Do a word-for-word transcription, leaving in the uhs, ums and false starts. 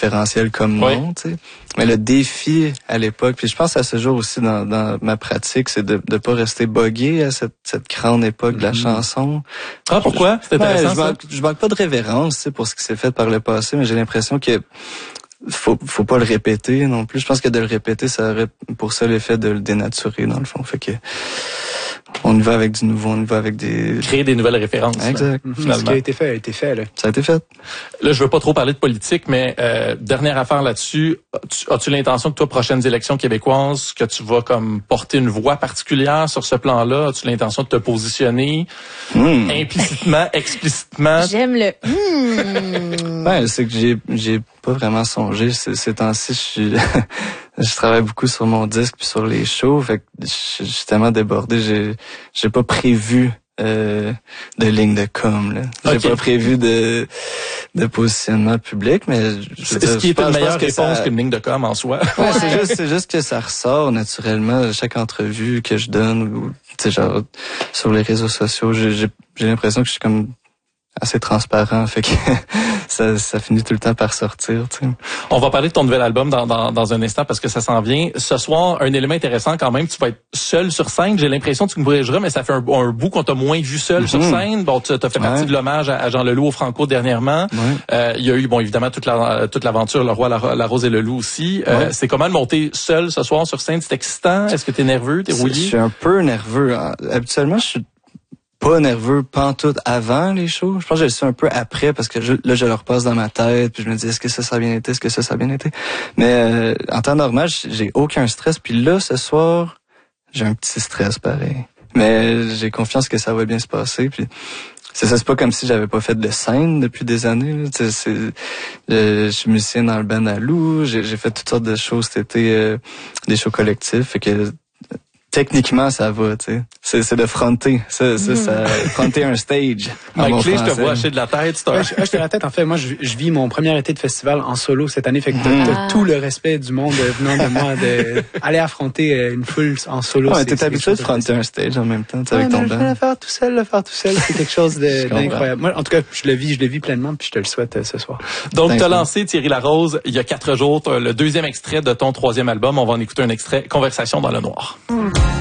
référentiel comme nom, oui. tu sais. Mais le défi à l'époque, puis je pense à ce jour aussi dans, dans ma pratique, c'est de ne pas rester bogué à cette, cette grande époque mm-hmm. de la chanson. Ah, pourquoi? C'est intéressant, ouais, je, manque, je manque pas de révérence, tu sais, pour ce qui s'est fait par le passé, mais j'ai l'impression que faut faut pas le répéter non plus. Je pense que de le répéter, ça aurait pour ça l'effet de le dénaturer, dans le fond. Fait que on y va avec du nouveau, on y va avec des... Créer des nouvelles références. Exact. Là. Ce qui a été fait a été fait. Là. Ça a été fait. Là, je veux pas trop parler de politique, mais euh, dernière affaire là-dessus. As-tu, as-tu l'intention que toi, prochaines élections québécoises, que tu vas comme porter une voix particulière sur ce plan-là? As-tu l'intention de te positionner mm. implicitement, explicitement? J'aime le... Mm. Ouais, c'est que j'ai j'ai pas vraiment songé. Ces, ces temps-ci, je suis... je travaille beaucoup sur mon disque puis sur les shows, fait que je suis tellement débordé, j'ai j'ai pas prévu euh, de ligne de com là. J'ai okay. pas prévu de de positionnement public, mais je c'est dire, ce qui est pense, une meilleure que réponse ça... qu'une ligne de com en soi. Ouais, c'est juste c'est juste que ça ressort naturellement à chaque entrevue que je donne ou tu sais genre sur les réseaux sociaux, j'ai j'ai, j'ai l'impression que je suis comme assez transparent, fait que ça, ça finit tout le temps par sortir. Tu sais. On va parler de ton nouvel album dans, dans, dans un instant parce que ça s'en vient. Ce soir, un élément intéressant quand même, tu vas être seul sur scène. J'ai l'impression, tu me corrigeras, mais ça fait un, un bout qu'on t'a moins vu seul mm-hmm. sur scène. Bon, tu as fait partie ouais. de l'hommage à, à Jean Leloup au Franco dernièrement. Il ouais. euh, y a eu, bon, évidemment, toute la toute l'aventure, Le Roi, la, la Rose et le Loup aussi. Euh, ouais. C'est comment de monter seul ce soir sur scène? C'est excitant? Est-ce que t'es nerveux? T'es rouillé? Je suis un peu nerveux. Habituellement, je suis pas nerveux pantoute avant les shows. Je pense que je le suis un peu après parce que je, là, je le repasse dans ma tête puis je me dis est-ce que ça, ça a bien été, est-ce que ça, ça a bien été. Mais euh, en temps normal, j'ai aucun stress. Puis là, ce soir, j'ai un petit stress pareil. Mais j'ai confiance que ça va bien se passer. Puis c'est ça, c'est pas comme si j'avais pas fait de scène depuis des années. C'est, c'est, euh, je suis musicien dans le band à Lou. J'ai, j'ai fait toutes sortes de choses cet été, euh, des shows collectifs. Fait que techniquement, ça va, tu sais. C'est, c'est de fronter. C'est, c'est, ça, fronter un stage. Mike Clé, je te vois hacher de la tête. C'est un... ouais, je hache de la tête. En fait, moi, je, je vis mon premier été de festival en solo cette année. Fait que t'as, t'as tout le respect du monde venant de moi de aller affronter une foule en solo. Ouais, c'est, t'es c'est habitué de fronter un stage en même temps, ouais, avec ton band. Le faire tout seul, le faire tout seul, c'est quelque chose de, d'incroyable. Moi, en tout cas, je le vis, je le vis pleinement, puis je te le souhaite euh, ce soir. Donc, t'as lancé Thierry Larose il y a quatre jours, le deuxième extrait de ton troisième album. On va en écouter un extrait, Conversation dans le noir. Mm.